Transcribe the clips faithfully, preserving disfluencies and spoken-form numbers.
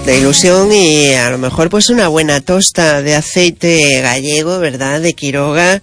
de ilusión y a lo mejor pues una buena tosta de aceite gallego, ¿verdad? De Quiroga,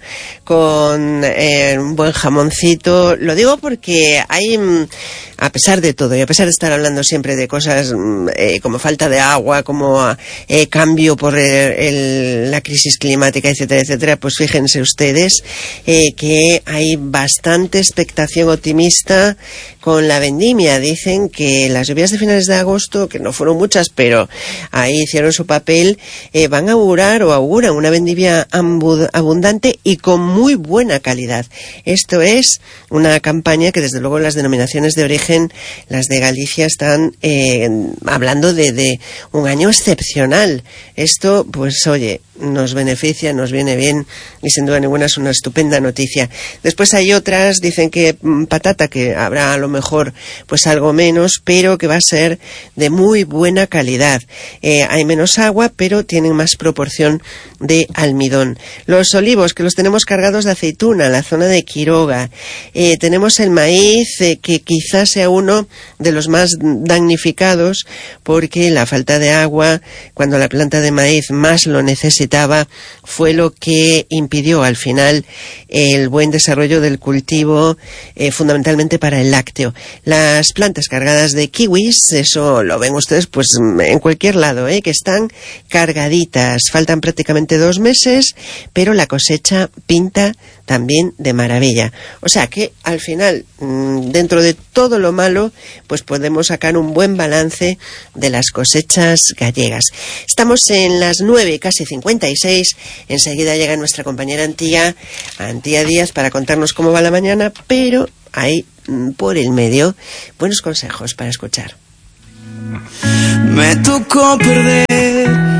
con eh, un buen jamoncito. Lo digo porque hay, a pesar de todo, y a pesar de estar hablando siempre de cosas eh, como falta de agua, como eh, cambio por el, el, la crisis climática, etcétera, etcétera, pues fíjense ustedes eh, que hay bastante expectación optimista con la vendimia. Dicen que las lluvias de finales de agosto, que no fueron muchas, pero ahí hicieron su papel, eh, van a augurar o auguran una vendimia abundante y con muy buena calidad. Esto es una campaña que desde luego las denominaciones de origen, las de Galicia, están eh, hablando de, de un año excepcional. Esto, pues oye, nos beneficia, nos viene bien y sin duda ninguna es una estupenda noticia. Después hay otras, dicen que mmm, patata, que habrá a lo mejor pues algo menos, pero que va a ser de muy buena calidad. Eh, hay menos agua, pero tienen más proporción de almidón. Los olivos, que los tenemos cargados de aceituna, la zona de Quiroga. Eh, tenemos el maíz, eh, que quizás sea uno de los más damnificados, porque la falta de agua, cuando la planta de maíz más lo necesitaba, fue lo que impidió al final el buen desarrollo del cultivo, eh, fundamentalmente para el lácteo. Las plantas cargadas de kiwis, eso lo ven ustedes pues en cualquier lado, ¿eh? Que están cargaditas. Faltan prácticamente dos meses, pero la cosecha pinta también de maravilla. O sea que al final, dentro de todo lo malo, pues podemos sacar un buen balance de las cosechas gallegas. Estamos en las nueve, casi cincuenta y seis. Enseguida llega nuestra compañera Antía, Antía Díaz, para contarnos cómo va la mañana, pero hay por el medio buenos consejos para escuchar. Me tocó perder